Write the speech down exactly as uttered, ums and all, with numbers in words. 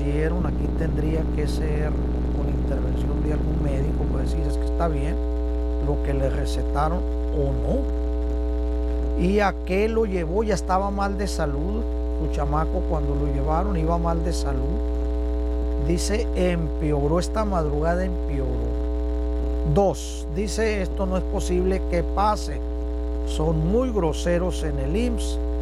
hicieron, aquí tendría que ser con intervención de algún médico, pues decir, es que está bien lo que le recetaron o no. ¿Y a qué lo llevó? Ya estaba mal de salud, su chamaco cuando lo llevaron iba mal de salud. Dice, empeoró, esta madrugada empeoró. Dos, dice, esto no es posible que pase. Son muy groseros en el I M S S.